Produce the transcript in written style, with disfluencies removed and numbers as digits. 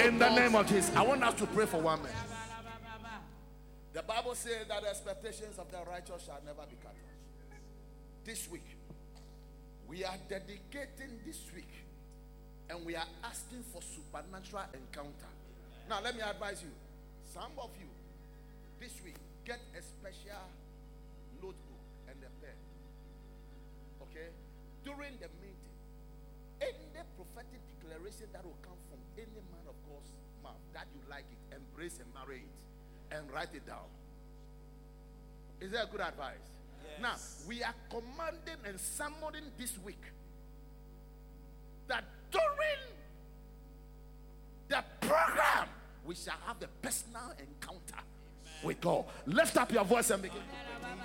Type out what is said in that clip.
In the name of Jesus. I want us to pray for 1 minute. The Bible says that the expectations of the righteous shall never be cut off. This week, we are dedicating this week, and we are asking for supernatural encounter. Now, let me advise you. Some of you, this week, get a special notebook and a pen. Okay? During the meeting, any prophetic declaration that will come from any man of God's mouth that you like it, embrace and marry it, and write it down. Is that a good advice? Yes. Now, we are commanding and summoning this week that during the program, we shall have a personal encounter with God. Lift up your voice and begin.